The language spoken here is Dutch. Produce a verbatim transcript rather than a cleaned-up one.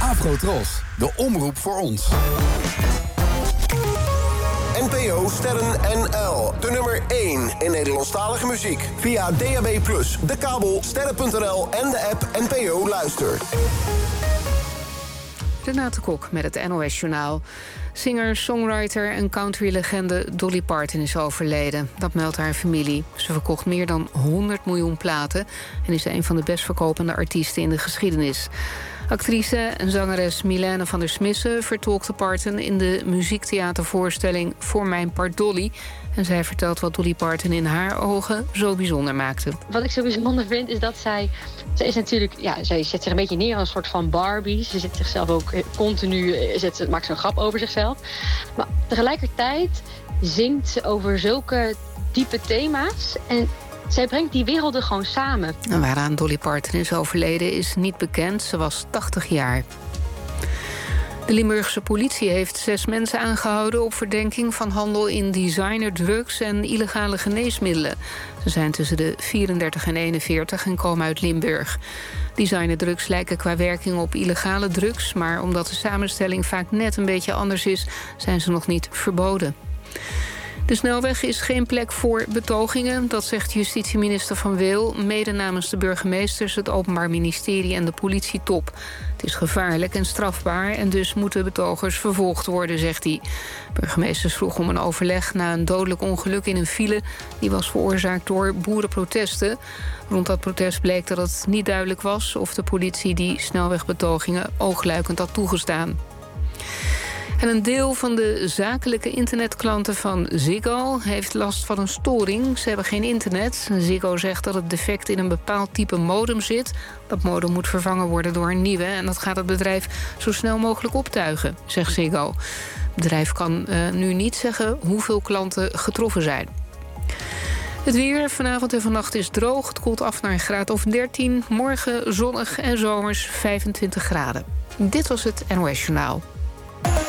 Afrotros, de omroep voor ons. N P O Sterren N L, de nummer één in Nederlandstalige muziek. Via D A B plus, de kabel, sterren punt n l en de app N P O Luister. Renate Kok met het N O S-journaal. Singer, songwriter en countrylegende Dolly Parton is overleden. Dat meldt haar familie. Ze verkocht meer dan honderd miljoen platen en is een van de best verkopende artiesten in de geschiedenis. Actrice en zangeres Milène van der Smissen vertolkte Parton in de muziektheatervoorstelling Voor mijn part Dolly. En zij vertelt wat Dolly Parton in haar ogen zo bijzonder maakte. Wat ik zo bijzonder vind is dat zij... Zij is natuurlijk... Ja, zij zet zich een beetje neer als een soort van Barbie. Ze zet zichzelf ook continu... Zet, maakt zo'n grap over zichzelf. Maar tegelijkertijd zingt ze over zulke diepe thema's. En zij brengt die werelden gewoon samen. En waaraan Dolly Parton is overleden is niet bekend. Ze was tachtig jaar. De Limburgse politie heeft zes mensen aangehouden op verdenking van handel in designerdrugs en illegale geneesmiddelen. Ze zijn tussen de vierendertig en eenenveertig en komen uit Limburg. Designerdrugs lijken qua werking op illegale drugs, maar omdat de samenstelling vaak net een beetje anders is, zijn ze nog niet verboden. De snelweg is geen plek voor betogingen, dat zegt justitieminister Van Weel, mede namens de burgemeesters, het Openbaar Ministerie en de politietop. Het is gevaarlijk en strafbaar en dus moeten betogers vervolgd worden, zegt hij. Burgemeesters vroegen om een overleg na een dodelijk ongeluk in een file. Die was veroorzaakt door boerenprotesten. Rond dat protest bleek dat het niet duidelijk was of de politie die snelwegbetogingen oogluikend had toegestaan. En een deel van de zakelijke internetklanten van Ziggo heeft last van een storing. Ze hebben geen internet. Ziggo zegt dat het defect in een bepaald type modem zit. Dat modem moet vervangen worden door een nieuwe. En dat gaat het bedrijf zo snel mogelijk optuigen, zegt Ziggo. Het bedrijf kan uh, nu niet zeggen hoeveel klanten getroffen zijn. Het weer vanavond en vannacht is droog. Het koelt af naar een graad of dertien. Morgen zonnig en zomers vijfentwintig graden. Dit was het N O S Journaal.